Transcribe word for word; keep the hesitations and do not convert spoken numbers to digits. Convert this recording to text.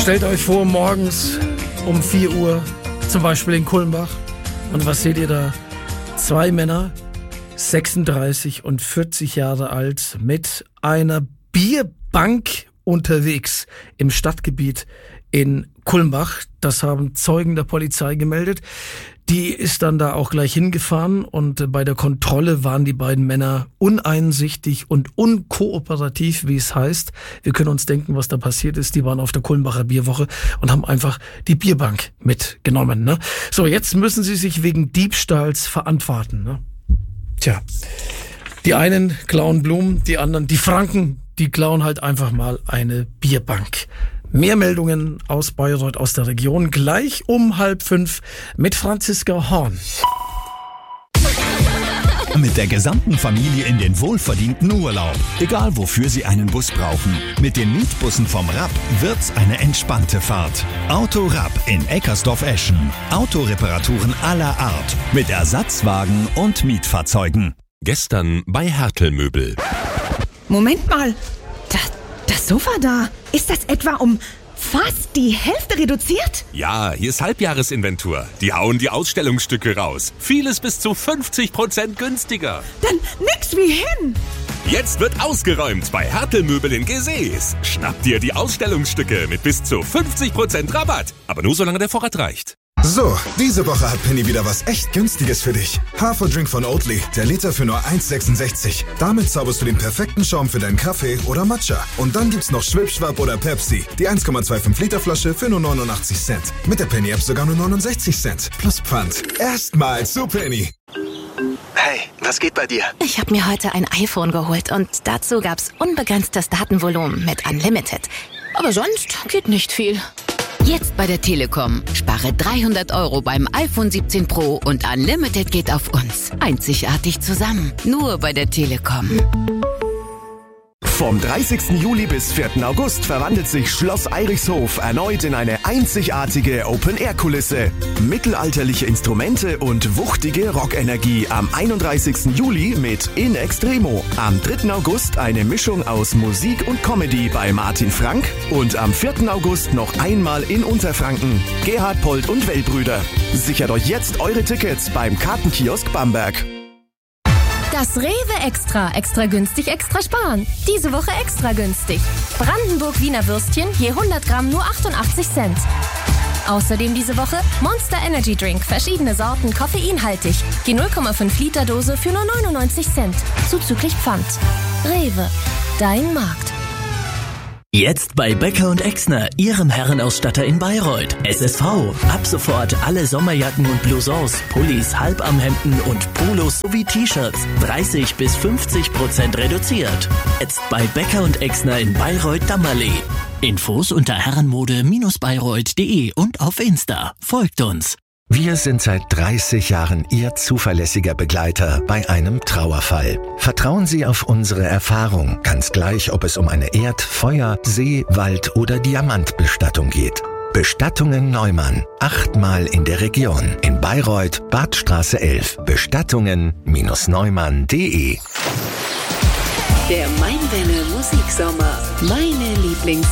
Stellt euch vor, morgens um vier Uhr, zum Beispiel in Kulmbach. Und was seht ihr da? Zwei Männer, sechsunddreißig und vierzig Jahre alt, mit einer Bierbank unterwegs im Stadtgebiet in Kulmbach. Das haben Zeugen der Polizei gemeldet. Die ist dann da auch gleich hingefahren und bei der Kontrolle waren die beiden Männer uneinsichtig und unkooperativ, wie es heißt. Wir können uns denken, was da passiert ist. Die waren auf der Kulmbacher Bierwoche und haben einfach die Bierbank mitgenommen. Ne? So, jetzt müssen sie sich wegen Diebstahls verantworten. Ne? Tja, die einen klauen Blumen, die anderen, die Franken, die klauen halt einfach mal eine Bierbank. Mehr Meldungen aus Bayreuth, aus der Region, gleich um halb fünf mit Franziska Horn. Mit der gesamten Familie in den wohlverdienten Urlaub. Egal wofür Sie einen Bus brauchen. Mit den Mietbussen vom Rapp wird's eine entspannte Fahrt. Auto Rapp in Eckersdorf-Eschen. Autoreparaturen aller Art. Mit Ersatzwagen und Mietfahrzeugen. Gestern bei Hertel Möbel. Moment mal. Das, das Sofa da, ist das etwa um fast die Hälfte reduziert? Ja, hier ist Halbjahresinventur. Die hauen die Ausstellungsstücke raus. Vieles bis zu fünfzig Prozent günstiger. Dann nix wie hin. Jetzt wird ausgeräumt bei Hertel Möbel in Gesäß. Schnapp dir die Ausstellungsstücke mit bis zu fünfzig Prozent Rabatt. Aber nur solange der Vorrat reicht. So, diese Woche hat Penny wieder was echt Günstiges für dich. Haferdrink von Oatly, der Liter für nur eins sechsundsechzig. Damit zauberst du den perfekten Schaum für deinen Kaffee oder Matcha. Und dann gibt's noch Schwipschwap oder Pepsi, die eins Komma fünfundzwanzig Liter Flasche für nur neunundachtzig Cent. Mit der Penny-App sogar nur neunundsechzig Cent. Plus Pfand. Erstmal zu Penny. Hey, was geht bei dir? Ich habe mir heute ein iPhone geholt und dazu gab's unbegrenztes Datenvolumen mit Unlimited. Aber sonst geht nicht viel. Jetzt bei der Telekom. Spare dreihundert Euro beim iPhone siebzehn Pro und Unlimited geht auf uns. Einzigartig zusammen. Nur bei der Telekom. Vom dreißigsten Juli bis vierten August verwandelt sich Schloss Eirichshof erneut in eine einzigartige Open-Air-Kulisse. Mittelalterliche Instrumente und wuchtige Rockenergie am einunddreißigsten Juli mit In Extremo. Am dritten August eine Mischung aus Musik und Comedy bei Martin Frank und am vierten August noch einmal in Unterfranken. Gerhard Polt und Wellbrüder. Sichert euch jetzt eure Tickets beim Kartenkiosk Bamberg. Das Rewe Extra. Extra günstig, extra sparen. Diese Woche extra günstig. Brandenburg Wiener Würstchen je hundert Gramm nur achtundachtzig Cent. Außerdem diese Woche Monster Energy Drink. Verschiedene Sorten, koffeinhaltig. Die null Komma fünf Liter Dose für nur neunundneunzig Cent. Zuzüglich Pfand. Rewe. Dein Markt. Jetzt bei Becker und Exner, Ihrem Herrenausstatter in Bayreuth. S S V. Ab sofort alle Sommerjacken und Blousons, Pullis, Halbarmhemden und Polos sowie T-Shirts. dreißig bis fünfzig Prozent reduziert. Jetzt bei Becker und Exner in Bayreuth-Dammerlee. Infos unter herrenmode Bindestrich bayreuth punkt de und auf Insta. Folgt uns. Wir sind seit dreißig Jahren Ihr zuverlässiger Begleiter bei einem Trauerfall. Vertrauen Sie auf unsere Erfahrung, ganz gleich, ob es um eine Erd-, Feuer-, See-, Wald- oder Diamantbestattung geht. Bestattungen Neumann. Achtmal in der Region. In Bayreuth, Badstraße elf. Bestattungen Neumann punkt de. Der Mainwelle Musiksommer. Meine Lieblings